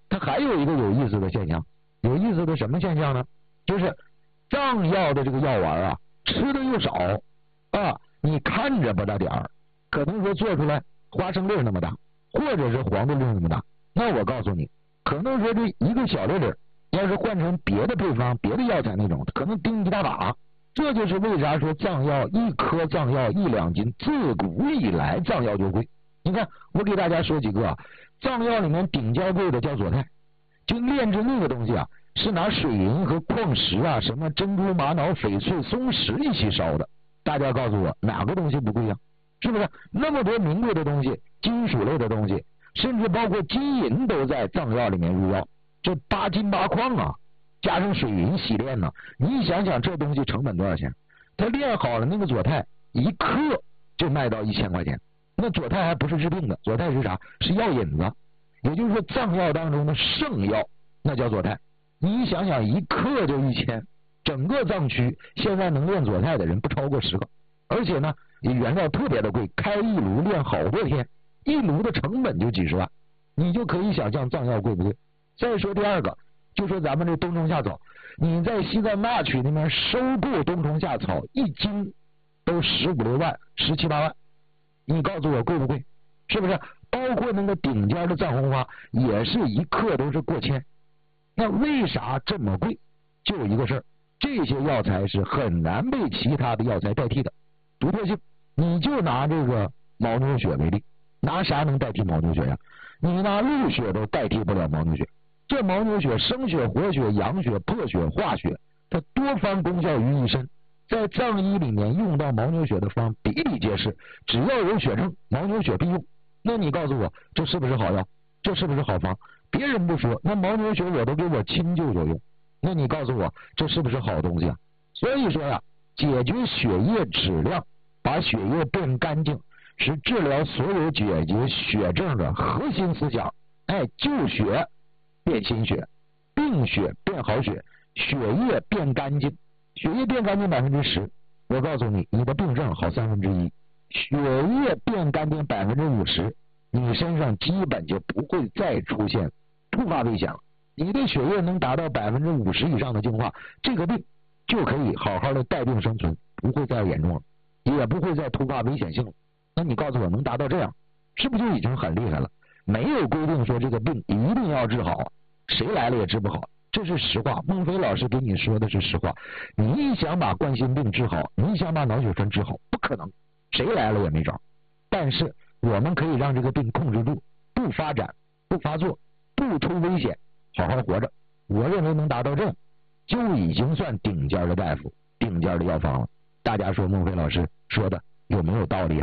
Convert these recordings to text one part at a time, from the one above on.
它还有一个有意思的现象，有意思的什么现象呢？就是藏药的这个药丸啊，吃的又少啊，你看着不大点儿，可能说做出来花生粒那么大，或者是黄豆粒那么大，那我告诉你，可能说这一个小粒粒，要是换成别的配方、别的药材那种，可能顶一大把。这就是为啥说藏药一颗藏药1两金，自古以来藏药就贵。你看，我给大家说几个啊，藏药里面顶尖贵的叫左肽，就炼制那个东西啊，是拿水银和矿石啊，什么珍珠、玛瑙、翡翠、松石一起烧的。大家告诉我，哪个东西不贵呀？是不是？那么多名贵的东西，金属类的东西，甚至包括金银都在藏药里面入药，这8金8矿啊，加上水银洗炼呢，你想想这东西成本多少钱？他炼好了那个左肽1克就卖到1000块钱。那左肽还不是治病的，左肽是啥？是药引子，也就是说藏药当中的圣药，那叫左肽。你想想1克就1000，整个藏区现在能炼左肽的人不超过10个，而且呢原料特别的贵，开一炉炼好多天，一炉的成本就几十万，你就可以想象藏药贵不贵。再说第二个，就说咱们这冬虫夏草，你在西藏那曲那边收购冬虫夏草1斤都15、16万、17、18万，你告诉我贵不贵？是不是？包括那个顶尖的藏红花也是1克都是过千。那为啥这么贵？就有一个事儿，这些药材是很难被其他的药材代替的，独特性。你就拿这个牦牛血为例，拿啥能代替牦牛血呀？你拿鹿血都代替不了牦牛血。这牦牛血生血、活血、养血、破血、化血，它多方功效于一身。在藏医里面用到牦牛血的方比比皆是，只要有血症，牦牛血必用。那你告诉我，这是不是好药？这是不是好方？别人不说，那牦牛血我都给我亲舅舅用。那你告诉我，这是不是好东西啊？所以说呀，解决血液质量，把血液变干净，是治疗所有解决血症的核心思想。哎，救血变心血，病血变好血，血液变干净。血液变干净10%，我告诉你，你的病症好1/3。血液变干净50%，你身上基本就不会再出现突发危险了。你的血液能达到50%以上的净化，这个病就可以好好的带病生存，不会再严重了，也不会再突发危险性了。那你告诉我，能达到这样，是不是就已经很厉害了？没有规定说这个病一定要治好，谁来了也治不好，这是实话。孟非老师给你说的是实话。你想把冠心病治好，你想把脑血栓治好，不可能，谁来了也没招。但是我们可以让这个病控制住，不发展、不发作、不出危险，好好活着。我认为能达到这样，就已经算顶尖的大夫、顶尖的药方了。大家说孟非老师说的有没有道理啊？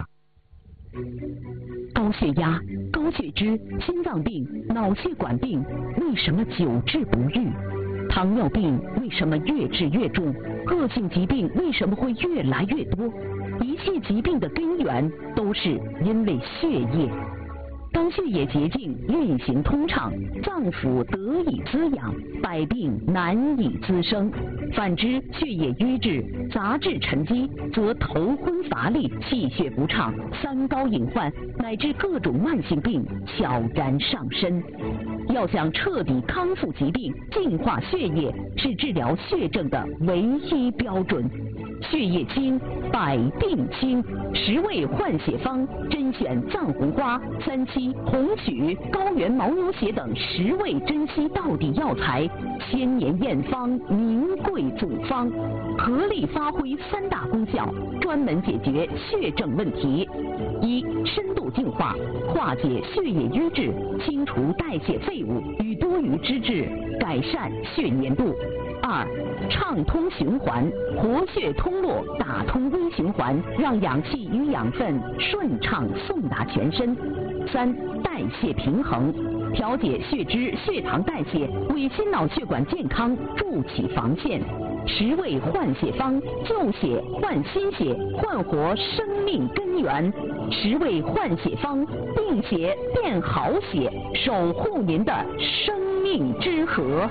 高血压、高血脂、心脏病、脑血管病为什么久治不愈？糖尿病为什么越治越重？恶性疾病为什么会越来越多？一切疾病的根源都是因为血液。当血液洁净、运行通畅，脏腑得以滋养，百病难以滋生。反之，血液瘀滞、杂质沉积，则头昏乏力、气血不畅、三高隐患，乃至各种慢性病悄然上身。要想彻底康复疾病、净化血液，是治疗血症的唯一标准。血液清，百病清。10味换血方，甄选藏红花、3七、红曲、高原牦牛血等10味珍稀道地药材，千年验方，名贵组方，合力发挥3大功效，专门解决血症问题：一、深度净化，化解血液瘀滞，清除代谢废物与多余脂质，改善血粘度；二、畅通循环，活血通络，打通微循环，让氧气与养分顺畅送达全身；三、代谢平衡，调节血脂、血糖代谢，为心脑血管健康筑起防线。10味换血方，救血换心血，焕活生命根源。10味换血方，病血变好血，守护您的生命之河。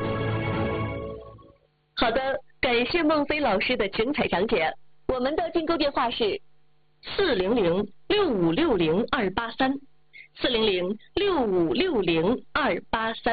好的，感谢孟非老师的精彩讲解。我们的订购电话是400-6560-283，400-6560-283。